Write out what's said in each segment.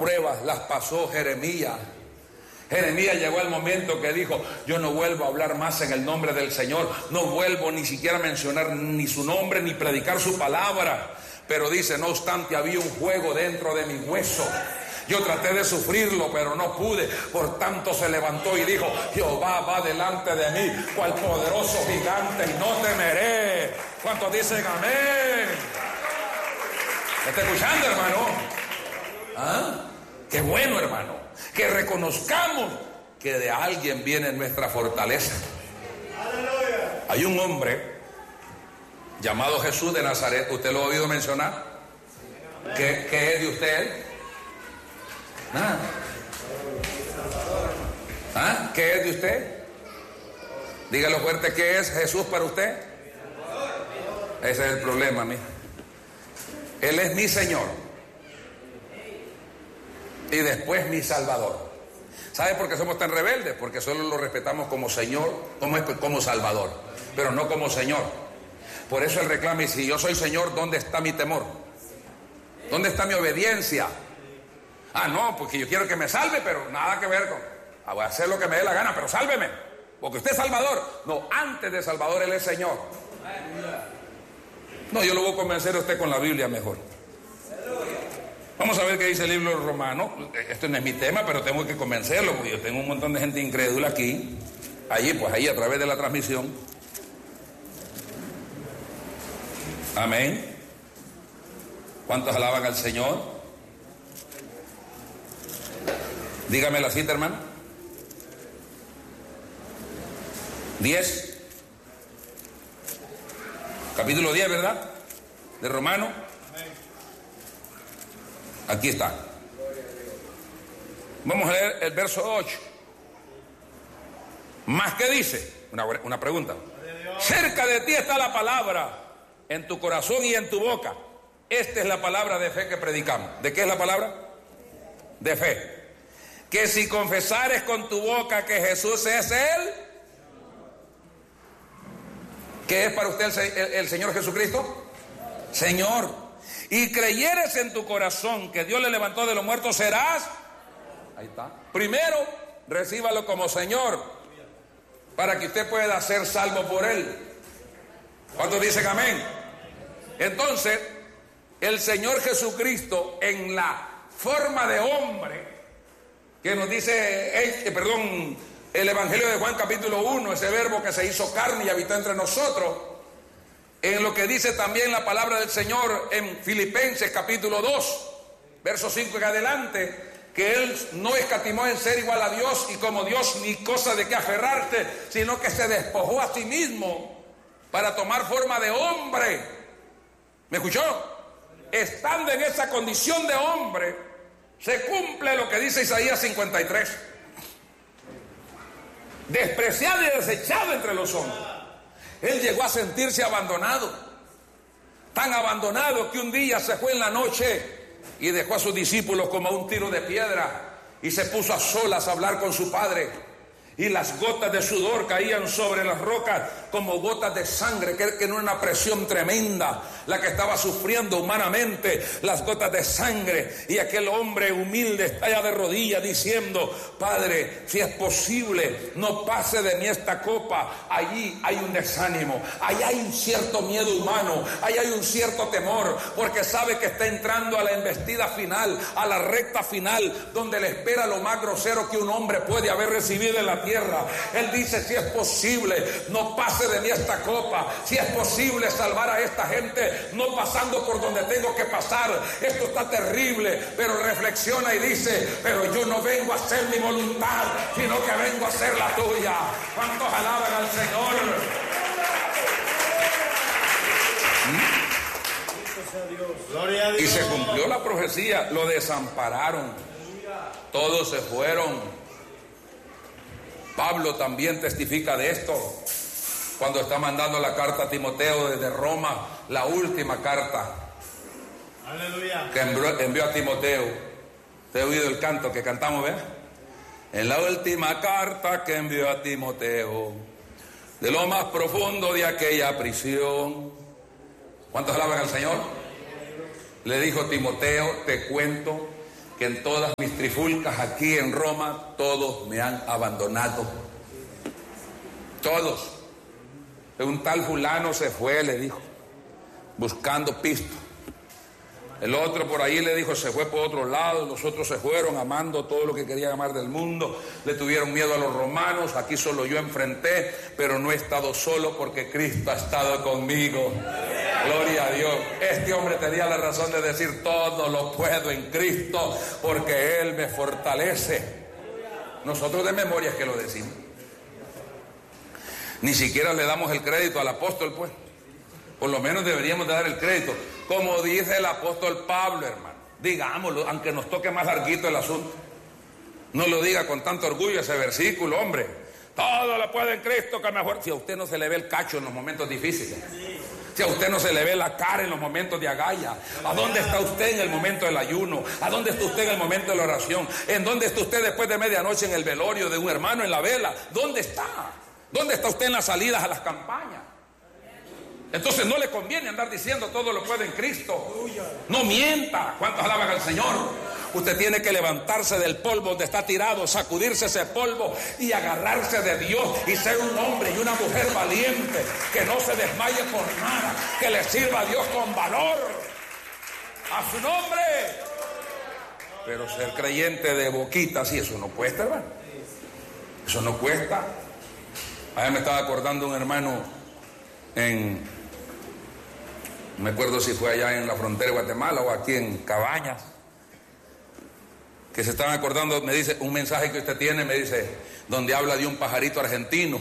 pruebas las pasó Jeremías. Jeremías llegó al momento que dijo: yo no vuelvo a hablar más en el nombre del Señor, no vuelvo ni siquiera a mencionar ni su nombre ni predicar su palabra. Pero dice: no obstante, había un fuego dentro de mi hueso. Yo traté de sufrirlo, pero no pude. Por tanto se levantó y dijo: Jehová va delante de mí, cual poderoso gigante, y no temeré. ¿Cuántos dicen amén? ¿Me está escuchando, hermano? ¿Ah? Qué bueno, hermano, que reconozcamos que de alguien viene nuestra fortaleza. Hay un hombre llamado Jesús de Nazaret. ¿Usted lo ha oído mencionar? ¿Qué es de usted? Nada. ¿Ah? ¿Qué es de usted? Dígalo fuerte, ¿qué es Jesús para usted? Ese es el problema, mí. Él es mi Señor y después mi Salvador. ¿Sabe por qué somos tan rebeldes? Porque solo lo respetamos como Señor, como Salvador, pero no como Señor. Por eso Él reclama: y si yo soy Señor, ¿dónde está mi temor? ¿Dónde está mi obediencia? Ah, no, porque yo quiero que me salve, pero nada que ver con... voy a hacer lo que me dé la gana, pero sálveme, porque usted es Salvador. No, antes de Salvador Él es Señor. No, yo lo voy a convencer a usted con la Biblia mejor. Vamos a ver qué dice el libro de Romanos. Esto no es mi tema, pero tengo que convencerlo, porque yo tengo un montón de gente incrédula aquí. Allí a través de la transmisión. Amén. ¿Cuántos alaban al Señor? Dígame la cita, hermano. 10. Capítulo 10, ¿verdad? De Romano. Aquí está. Vamos a leer el verso 8. ¿Más qué dice? Una pregunta. Cerca de ti está la palabra, en tu corazón y en tu boca. Esta es la palabra de fe que predicamos. ¿De qué es la palabra? De fe. Que si confesares con tu boca que Jesús es Él, ¿qué es para usted el Señor Jesucristo? Señor. Y creyeres en tu corazón que Dios le levantó de los muertos, serás. Ahí está. Primero, recíbalo como Señor, para que usted pueda ser salvo por Él. ¿Cuántos dicen amén? Entonces, el Señor Jesucristo, en la forma de hombre, que nos dice, el Evangelio de Juan capítulo 1, ese verbo que se hizo carne y habitó entre nosotros, en lo que dice también la palabra del Señor en Filipenses capítulo 2, verso 5 en adelante, que Él no escatimó en ser igual a Dios y como Dios ni cosa de qué aferrarse, sino que se despojó a sí mismo para tomar forma de hombre. ¿Me escuchó? Estando en esa condición de hombre, se cumple lo que dice Isaías 53. Despreciado y desechado entre los hombres. Él llegó a sentirse abandonado. Tan abandonado que un día se fue en la noche y dejó a sus discípulos como a un tiro de piedra y se puso a solas a hablar con su padre. Y las gotas de sudor caían sobre las rocas como gotas de sangre, que no era una presión tremenda la que estaba sufriendo humanamente, las gotas de sangre. Y aquel hombre humilde está allá de rodillas diciendo: Padre, si es posible, no pase de mí esta copa. Allí hay un desánimo, allí hay un cierto miedo humano, allí hay un cierto temor, porque sabe que está entrando a la embestida final, a la recta final, donde le espera lo más grosero que un hombre puede haber recibido en la tierra. Él dice: si es posible, no pase de mí esta copa. Si es posible salvar a esta gente, no pasando por donde tengo que pasar. Esto está terrible. Pero reflexiona y dice: pero yo no vengo a hacer mi voluntad, sino que vengo a hacer la tuya. ¿Cuántos alaban al Señor? Y se cumplió la profecía. Lo desampararon, todos se fueron. Pablo también testifica de esto cuando está mandando la carta a Timoteo desde Roma, la última carta. Aleluya. Que envió a Timoteo. ¿Te he oído el canto que cantamos, ves? En la última carta que envió a Timoteo, de lo más profundo de aquella prisión. ¿Cuántos alaban al Señor? Le dijo: Timoteo, te cuento que en todas mis trifulcas aquí en Roma, todos me han abandonado. Todos. Un tal fulano se fue, le dijo, buscando pisto. El otro por ahí le dijo, se fue por otro lado. Los otros se fueron amando todo lo que querían amar del mundo. Le tuvieron miedo a los romanos. Aquí solo yo enfrenté, pero no he estado solo porque Cristo ha estado conmigo. Gloria a Dios. Este hombre tenía la razón de decir, todo lo puedo en Cristo porque Él me fortalece. Nosotros de memoria es que lo decimos. Ni siquiera le damos el crédito al apóstol, pues. Por lo menos deberíamos de dar el crédito. Como dice el apóstol Pablo, hermano. Digámoslo, aunque nos toque más larguito el asunto. No lo diga con tanto orgullo ese versículo, hombre. Todo lo puede en Cristo que mejor. Si a usted no se le ve el cacho en los momentos difíciles. Si a usted no se le ve la cara en los momentos de agalla. ¿A dónde está usted en el momento del ayuno? ¿A dónde está usted en el momento de la oración? ¿En dónde está usted después de medianoche en el velorio de un hermano en la vela? ¿Dónde está? ¿Dónde está usted en las salidas a las campañas? Entonces no le conviene andar diciendo todo lo puede en Cristo. No mienta. ¿Cuántos alaban al Señor? Usted tiene que levantarse del polvo donde está tirado, sacudirse ese polvo y agarrarse de Dios y ser un hombre y una mujer valiente, que no se desmaye por nada, que le sirva a Dios con valor. A su nombre. Pero ser creyente de boquita, sí, eso no cuesta, hermano. Eso no cuesta. Allá me estaba acordando un hermano no me acuerdo si fue allá en la frontera de Guatemala o aquí en Cabañas, que se estaban acordando, me dice, un mensaje que usted tiene, me dice, donde habla de un pajarito argentino,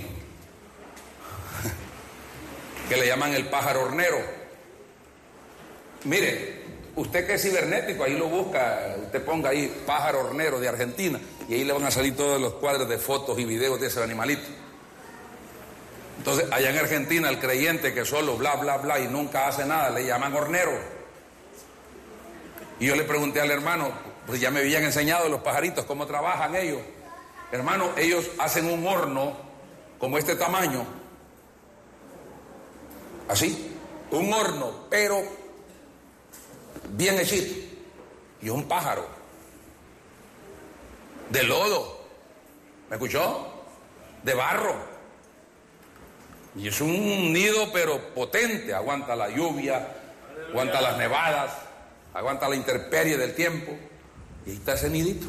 que le llaman el pájaro hornero. Mire, usted que es cibernético, ahí lo busca, usted ponga ahí pájaro hornero de Argentina, y ahí le van a salir todos los cuadros de fotos y videos de ese animalito. Entonces, allá en Argentina, el creyente que solo bla, bla, bla y nunca hace nada, le llaman hornero. Y yo le pregunté al hermano, pues ya me habían enseñado los pajaritos, cómo trabajan ellos. Hermano, ellos hacen un horno como este tamaño, así, un horno, pero bien hechito. Y un pájaro de lodo, ¿me escuchó? De barro. Y es un nido pero potente, aguanta la lluvia, aguanta las nevadas, aguanta la intemperie del tiempo. Y ahí está ese nidito.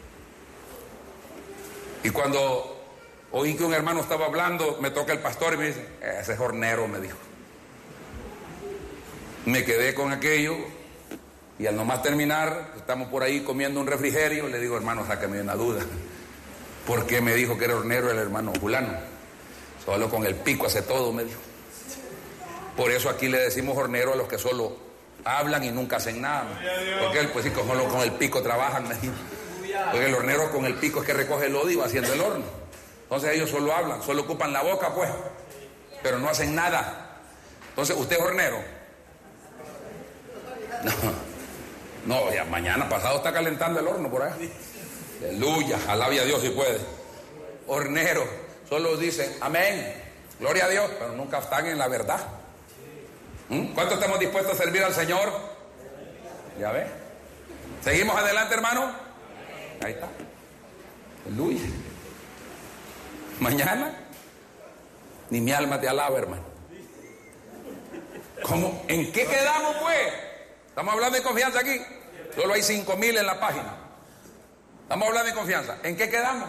Y cuando oí que un hermano estaba hablando, me toca el pastor y me dice, ese es hornero, me dijo. Me quedé con aquello y al nomás terminar, estamos por ahí comiendo un refrigerio, le digo, hermano, sáqueme una duda. ¿Por qué me dijo que era hornero el hermano fulano? Solo con el pico hace todo, me dijo. Por eso aquí le decimos hornero a los que solo hablan y nunca hacen nada. Porque él, pues sí, solo con el pico trabajan, me dijo. Porque el hornero con el pico es que recoge el lodo y va haciendo el horno. Entonces ellos solo hablan, solo ocupan la boca, pues. Pero no hacen nada. Entonces, ¿usted es hornero? No, ya mañana pasado está calentando el horno por ahí. Aleluya, alabe a Dios si puede. Hornero. Solo dicen amén, gloria a Dios, pero nunca están en la verdad. ¿Cuánto estamos dispuestos a servir al Señor? Ya ve. ¿Seguimos adelante, hermano? Ahí está. Aleluya. Mañana, ni mi alma te alaba, hermano. ¿Cómo? ¿En qué quedamos, pues? Estamos hablando de confianza aquí. Solo hay 5,000 en la página. Estamos hablando de confianza. ¿En qué quedamos?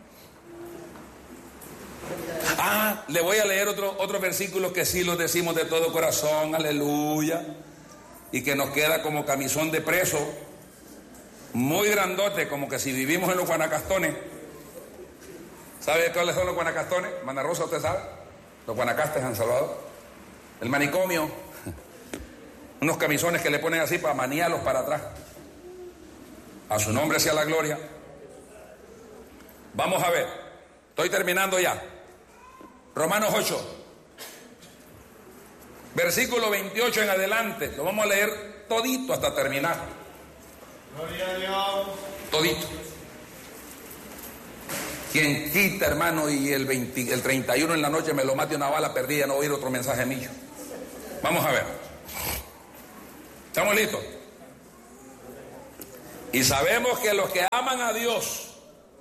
Le voy a leer otro versículo que sí lo decimos de todo corazón, aleluya, y que nos queda como camisón de preso, muy grandote, como que si vivimos en los Guanacastones. ¿Sabe cuáles son los Guanacastones? Mana Rosa, ¿usted sabe? Los Guanacastes en San Salvador. El manicomio. Unos camisones que le ponen así para maniarlos para atrás. A su nombre sea la gloria. Vamos a ver. Estoy terminando ya. Romanos 8. Versículo 28 en adelante. Lo vamos a leer todito hasta terminar. Gloria a Dios. Todito. Quien quita, hermano, y el 31 en la noche me lo mate una bala perdida, no oír otro mensaje mío. Vamos a ver. ¿Estamos listos? Y sabemos que los que aman a Dios,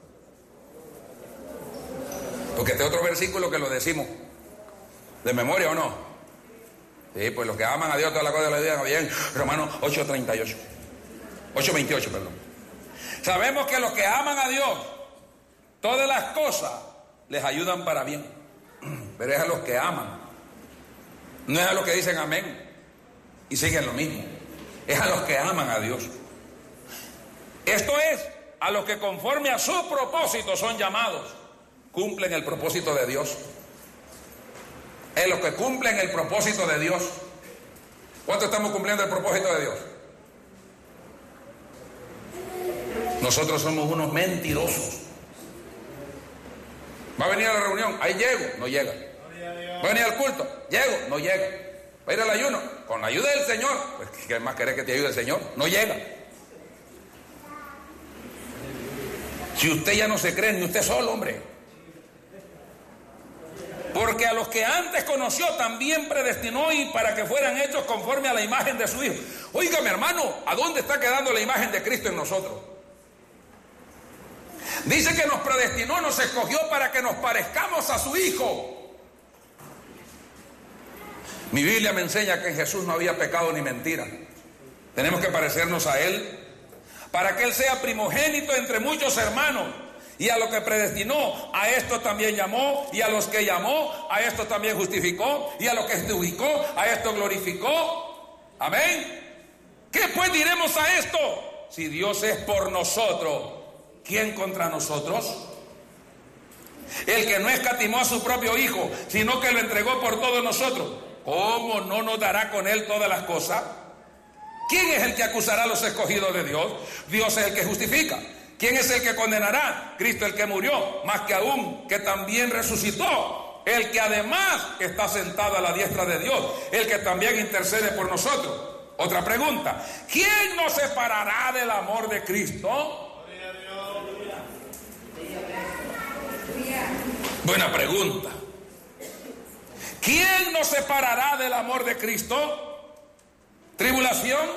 porque este es otro versículo que lo decimos de memoria, ¿o no? Sí, pues los que aman a Dios, todas las cosas le digan bien. Romanos 8:38, 8:28, perdón. Sabemos que los que aman a Dios, todas las cosas les ayudan para bien. Pero es a los que aman, no es a los que dicen amén y siguen lo mismo. Es a los que aman a Dios. Esto es, a los que conforme a su propósito son llamados, cumplen el propósito de Dios. Es los que cumplen el propósito de Dios. ¿Cuánto estamos cumpliendo el propósito de Dios? Nosotros somos unos mentirosos. ¿Va a venir a la reunión? Ahí llego, no llega. ¿Va a venir al culto? Llego, no llega. ¿Va a ir al ayuno? Con la ayuda del Señor. Pues ¿qué más querés que te ayude el Señor? No llega. Si usted ya no se cree ni usted solo, hombre. Porque a los que antes conoció también predestinó y para que fueran hechos conforme a la imagen de su Hijo. Óigame, hermano, ¿a dónde está quedando la imagen de Cristo en nosotros? Dice que nos predestinó, nos escogió para que nos parezcamos a su Hijo. Mi Biblia me enseña que en Jesús no había pecado ni mentira. Tenemos que parecernos a Él para que Él sea primogénito entre muchos hermanos. Y a lo que predestinó, a esto también llamó, y a los que llamó, a esto también justificó, y a lo que justificó, a esto glorificó. Amén. ¿Qué pues diremos a esto? Si Dios es por nosotros, ¿quién contra nosotros? El que no escatimó a su propio Hijo, sino que lo entregó por todos nosotros, ¿cómo no nos dará con Él todas las cosas? ¿Quién es el que acusará a los escogidos de Dios? Dios es el que justifica. ¿Quién es el que condenará? Cristo el que murió, más que aún, que también resucitó, el que además está sentado a la diestra de Dios, el que también intercede por nosotros. Otra pregunta, ¿quién nos separará del amor de Cristo? Buena pregunta. ¿Quién nos separará del amor de Cristo? ¿Tribulación?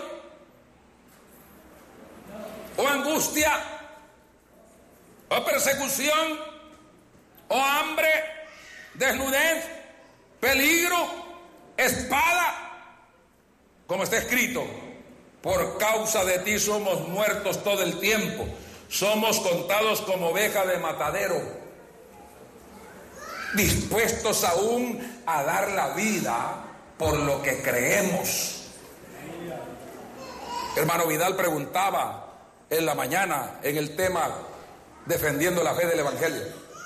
¿O angustia? ¿O persecución? ¿O hambre? ¿Desnudez? ¿Peligro? ¿Espada? Como está escrito, por causa de ti somos muertos todo el tiempo, somos contados como oveja de matadero, dispuestos aún a dar la vida por lo que creemos. Hermano Vidal preguntaba en la mañana en el tema defendiendo la fe del Evangelio.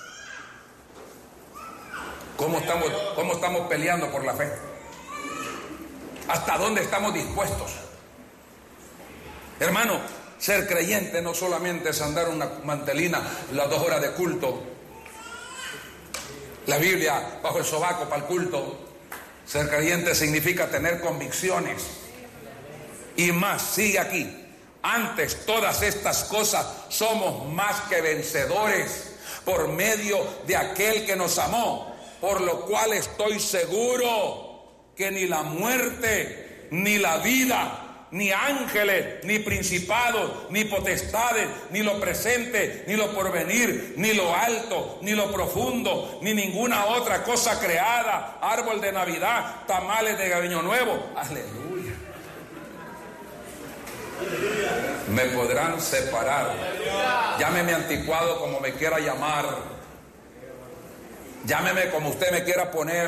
¿Cómo estamos peleando por la fe? ¿Hasta dónde estamos dispuestos? Hermano, ser creyente no solamente es andar una mantelina las 2 horas de culto, la Biblia bajo el sobaco para el culto. Ser creyente significa tener convicciones. Y más, sigue aquí. Antes todas estas cosas somos más que vencedores por medio de aquel que nos amó, por lo cual estoy seguro que ni la muerte, ni la vida, ni ángeles, ni principados, ni potestades, ni lo presente, ni lo porvenir, ni lo alto, ni lo profundo, ni ninguna otra cosa creada, árbol de Navidad, tamales de Año Nuevo, aleluya, me podrán separar. Llámeme anticuado como me quiera llamar, llámeme como usted me quiera poner,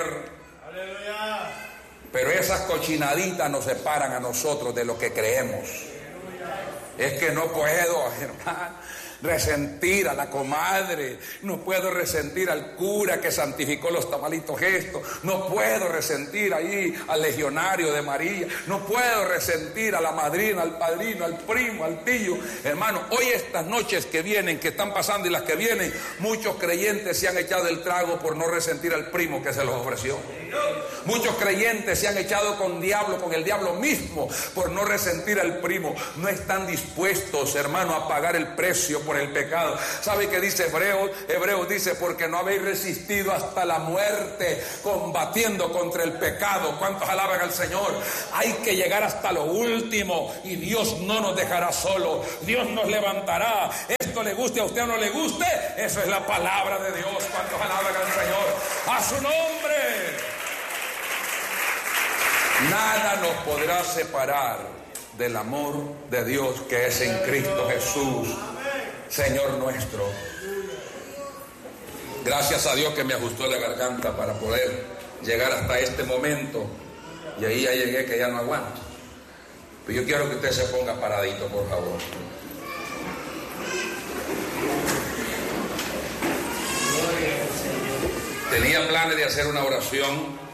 pero esas cochinaditas nos separan a nosotros de lo que creemos. Es que no puedo, hermano, resentir a la comadre, no puedo resentir al cura que santificó los tamalitos estos, no puedo resentir ahí al legionario de María, no puedo resentir a la madrina, al padrino, al primo, al tío. Hermano, hoy estas noches que vienen, que están pasando y las que vienen, muchos creyentes se han echado el trago por no resentir al primo que se los ofreció. Muchos creyentes se han echado con el diablo mismo por no resentir al primo. No están dispuestos, hermano, a pagar el precio por el pecado. ¿Sabe qué dice Hebreos? Hebreos dice, porque no habéis resistido hasta la muerte, combatiendo contra el pecado. ¿Cuántos alaban al Señor? Hay que llegar hasta lo último y Dios no nos dejará solo. Dios nos levantará. Esto le guste a usted o no le guste, eso es la palabra de Dios. ¿Cuántos alaban al Señor? ¡A su nombre! Nada nos podrá separar del amor de Dios que es en Cristo Jesús, Señor nuestro. Gracias a Dios que me ajustó la garganta para poder llegar hasta este momento. Y ahí ya llegué, que ya no aguanto. Pero yo quiero que usted se ponga paradito, por favor. Tenía planes de hacer una oración